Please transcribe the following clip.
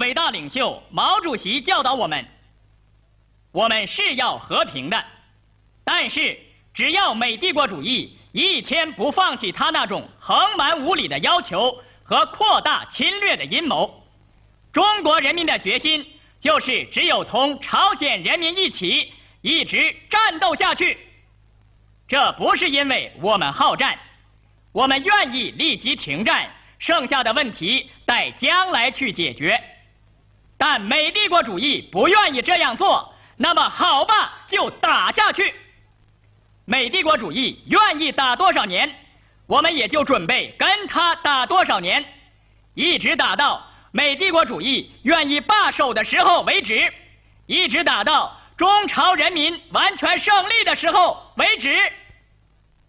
伟大领袖毛主席教导我们，我们是要和平的，但是只要美帝国主义一天不放弃他那种横蛮无理的要求和扩大侵略的阴谋，中国人民的决心就是只有同朝鲜人民一起，一直战斗下去。这不是因为我们好战，我们愿意立即停战，剩下的问题待将来去解决。但美帝国主义不愿意这样做，那么好吧，就打下去。美帝国主义愿意打多少年，我们也就准备跟他打多少年，一直打到美帝国主义愿意罢手的时候为止，一直打到中朝人民完全胜利的时候为止。